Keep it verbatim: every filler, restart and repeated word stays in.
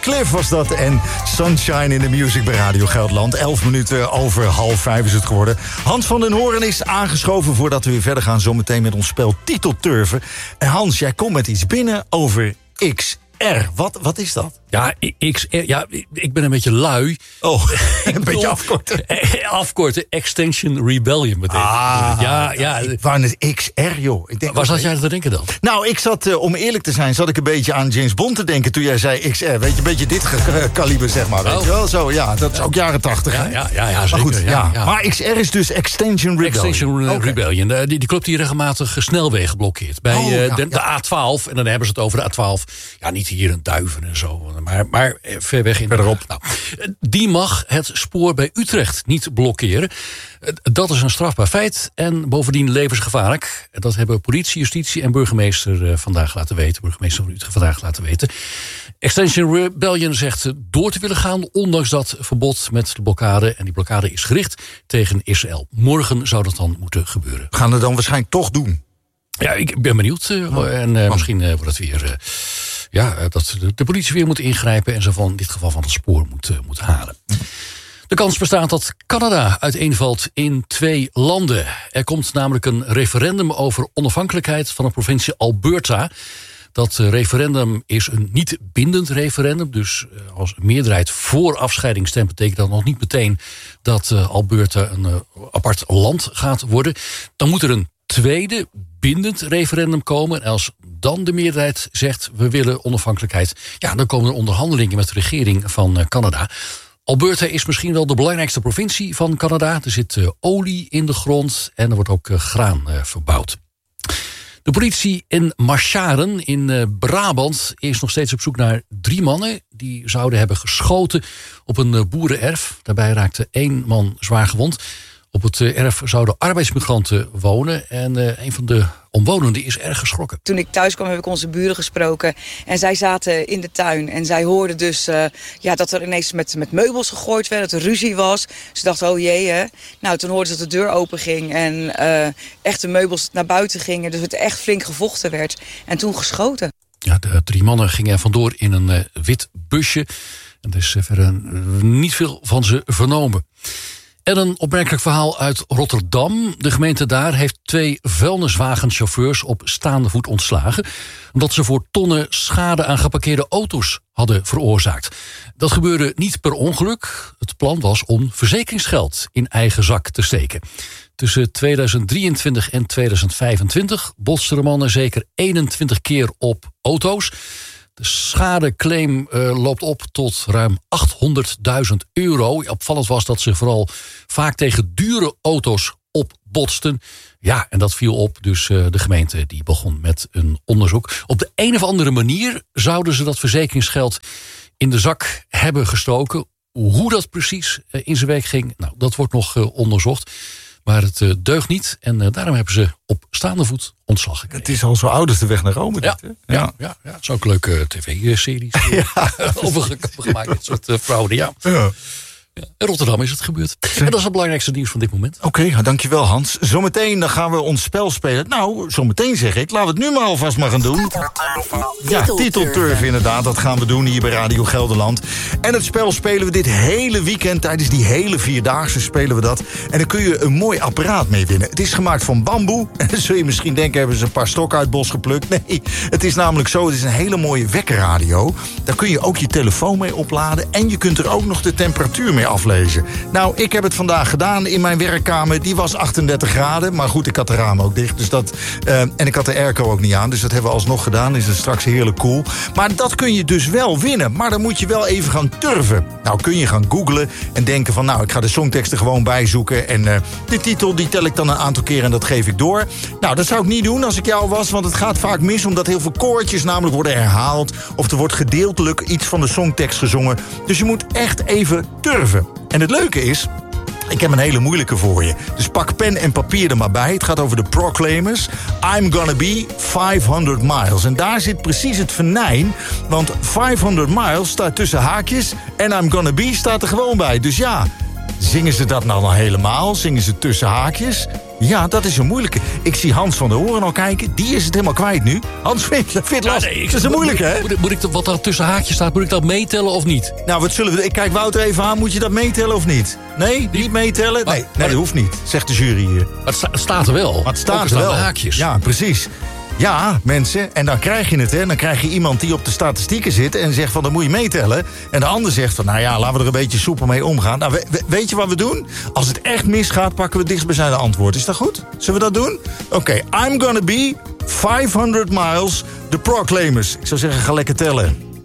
Cliff was dat en Sunshine in the Music bij Radio Gelderland. Elf minuten over half vijf is het geworden. Hans van den Hoorn is aangeschoven voordat we weer verder gaan. Zometeen met ons spel Titelturven. En Hans, jij komt met iets binnen over X R. Wat, wat is dat? Ja, X R, ja, ik ben een beetje lui. Oh, een beetje afkorten. Afkorten, Extinction Rebellion betekent. Ah, ja, ja. Ik wou net X R, joh. Ik denk, waar zat jij te denken dan? Nou, ik zat, uh, om eerlijk te zijn, zat ik een beetje aan James Bond te denken toen jij zei X R. Weet je, een beetje dit ge- kaliber, zeg maar. Weet oh. je wel? Zo, ja, dat is ook jaren tachtig. Ja, ja, ja, ja, zeker. Maar goed, ja, ja, ja. Maar X R is dus Extinction Rebellion. Extinction okay. Rebellion. Die, die club die regelmatig snelwegen blokkeert. Bij oh, uh, ja, de, ja. de A twaalf. En dan hebben ze het over de A twaalf. Ja, niet hier in Duiven en zo. Maar, maar ver weg in verderop. Nou, die mag het spoor bij Utrecht niet blokkeren. Dat is een strafbaar feit en bovendien levensgevaarlijk. Dat hebben politie, justitie en burgemeester vandaag laten weten. Burgemeester van Utrecht vandaag laten weten. Extinction Rebellion zegt door te willen gaan, ondanks dat verbod met de blokkade. En die blokkade is gericht tegen Israël. Morgen zou dat dan moeten gebeuren. We gaan het dan waarschijnlijk toch doen. Ja, ik ben benieuwd. Uh, oh. En uh, oh. misschien uh, wordt het weer... Uh, ja, dat de, de politie weer moet ingrijpen en ze van in dit geval van het spoor moet, uh, moet halen. De kans bestaat dat Canada uiteenvalt in twee landen. Er komt namelijk een referendum over onafhankelijkheid van de provincie Alberta. Dat referendum is een niet bindend referendum. Dus als een meerderheid voor afscheiding stemt, betekent dat nog niet meteen dat Alberta een uh, apart land gaat worden. Dan moet er een tweede bindend referendum komen. En als dan de meerderheid zegt we willen onafhankelijkheid, ja, dan komen er onderhandelingen met de regering van uh, Canada. Alberta is misschien wel de belangrijkste provincie van Canada. Er zit uh, olie in de grond en er wordt ook uh, graan uh, verbouwd. De politie in Marcharen in uh, Brabant is nog steeds op zoek naar drie mannen die zouden hebben geschoten op een uh, boerenerf. Daarbij raakte één man zwaar gewond. Op het erf zouden arbeidsmigranten wonen en uh, een van de omwonenden is erg geschrokken. Toen ik thuis kwam heb ik onze buren gesproken en zij zaten in de tuin. En zij hoorden dus uh, ja, dat er ineens met, met meubels gegooid werd, dat er ruzie was. Ze dachten, oh jee, hè. Nou, toen hoorden ze dat de deur open ging en uh, echt de meubels naar buiten gingen. Dus het echt flink gevochten werd. En toen geschoten. Ja, de drie mannen gingen er vandoor in een uh, wit busje. En er is uh, verder uh, niet veel van ze vernomen. En een opmerkelijk verhaal uit Rotterdam. De gemeente daar heeft twee vuilniswagenchauffeurs op staande voet ontslagen, omdat ze voor tonnen schade aan geparkeerde auto's hadden veroorzaakt. Dat gebeurde niet per ongeluk. Het plan was om verzekeringsgeld in eigen zak te steken. Tussen tweeduizend drieëntwintig en tweeduizend vijfentwintig botsten de mannen zeker eenentwintig keer op auto's. De schadeclaim uh, loopt op tot ruim achthonderdduizend euro. Opvallend was dat ze vooral vaak tegen dure auto's opbotsten. Ja, en dat viel op, dus uh, de gemeente die begon met een onderzoek. Op de een of andere manier zouden ze dat verzekeringsgeld in de zak hebben gestoken. Hoe dat precies uh, in zijn werk ging, nou, dat wordt nog uh, onderzocht. Maar het uh, deugt niet en uh, daarom hebben ze op staande voet ontslag gekregen. Het is al zo oud als de weg naar Rome. Ja, dit, hè? ja, ja, ja, het is ook een leuke tv-series ja. over gemaakt. Dit soort uh, fraude, ja. ja. Ja, in Rotterdam is het gebeurd. En dat is het belangrijkste nieuws van dit moment. Oké, okay, dankjewel Hans. Zometeen dan gaan we ons spel spelen. Nou, zometeen zeg ik, laten we het nu maar alvast maar gaan doen. Ja, Titelturf inderdaad, dat gaan we doen hier bij Radio Gelderland. En het spel spelen we dit hele weekend, tijdens die hele vierdaagse spelen we dat. En dan kun je een mooi apparaat mee winnen. Het is gemaakt van bamboe. En dan zul je misschien denken, hebben ze een paar stokken uit het bos geplukt. Nee, het is namelijk zo, het is een hele mooie wekkerradio. Daar kun je ook je telefoon mee opladen. En je kunt er ook nog de temperatuur mee aflezen. Nou, ik heb het vandaag gedaan in mijn werkkamer. Die was achtendertig graden, maar goed, ik had de ramen ook dicht. Dus dat, uh, en ik had de airco ook niet aan, dus dat hebben we alsnog gedaan. Is het straks heerlijk cool. Maar dat kun je dus wel winnen. Maar dan moet je wel even gaan turven. Nou, kun je gaan googlen en denken van, nou, ik ga de songteksten gewoon bijzoeken. En uh, de titel, die tel ik dan een aantal keer en dat geef ik door. Nou, dat zou ik niet doen als ik jou was, want het gaat vaak mis, omdat heel veel koortjes namelijk worden herhaald. Of er wordt gedeeltelijk iets van de songtekst gezongen. Dus je moet echt even turven. En het leuke is, ik heb een hele moeilijke voor je. Dus pak pen en papier er maar bij. Het gaat over de Proclaimers. I'm gonna be vijfhonderd miles. En daar zit precies het venijn. Want vijfhonderd miles staat tussen haakjes. En I'm gonna be staat er gewoon bij. Dus ja, zingen ze dat nou dan helemaal? Zingen ze tussen haakjes? Ja, dat is een moeilijke. Ik zie Hans van der Hoorn al kijken. Die is het helemaal kwijt nu. Hans, vind je het lastig? Ja, nee, dat is een moeilijke, hè? Moet, moet ik dat, wat er tussen haakjes staat, moet ik dat meetellen of niet? Nou, wat zullen we... Ik kijk Wouter even aan. Moet je dat meetellen of niet? Nee? Niet meetellen? Maar, nee, nee maar, dat hoeft niet. Zegt de jury hier. Maar het, sta, het staat er wel. Maar het staat Ook er wel. haakjes. Ja, precies. Ja, mensen, en dan krijg je het, hè. Dan krijg je iemand die op de statistieken zit en zegt van, dan moet je meetellen. En de ander zegt van, nou ja, laten we er een beetje soepel mee omgaan. Nou, we, we, weet je wat we doen? Als het echt misgaat, pakken we het dichtstbijzijnde antwoord. Is dat goed? Zullen we dat doen? Oké, okay. I'm gonna be vijfhonderd miles, the Proclaimers. Ik zou zeggen, ga lekker tellen.